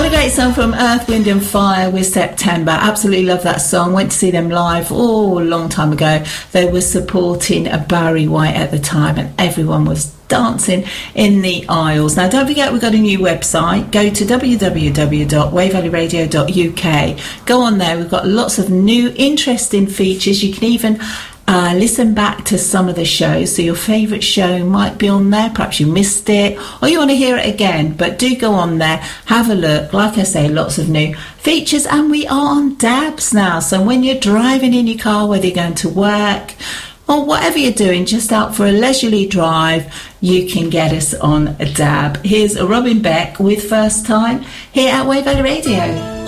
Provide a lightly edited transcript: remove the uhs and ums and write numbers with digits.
What a great song from Earth, Wind and Fire with September. Absolutely love that song. Went to see them live a long time ago. They were supporting Barry White at the time and everyone was dancing in the aisles. Now don't forget we've got a new website. Go to www.wavevalleyradio.uk. Go on there. We've got lots of new interesting features. You can even listen back to some of the shows, so your favourite show might be on there. Perhaps you missed it or you want to hear it again, but do go on there, have a look. Like I say, lots of new features, and we are on DABs now, so when you're driving in your car, whether you're going to work or whatever you're doing, just out for a leisurely drive, you can get us on a DAB. Here's Robin Beck with First Time here at Wave Valley Radio.